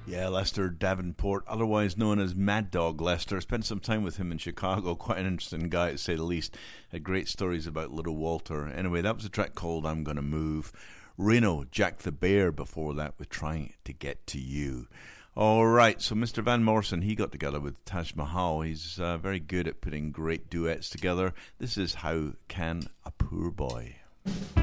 Yeah, Lester Davenport, otherwise known as Mad Dog Lester. Spent some time with him in Chicago. Quite an interesting guy, to say the least. Had great stories about Little Walter. Anyway, that was a track called I'm Gonna Move. Reno, Jack the Bear before that with Trying to Get to You. All right, so Mr. Van Morrison, he got together with Taj Mahal. He's very good at putting great duets together. This is How Can a Poor Boy.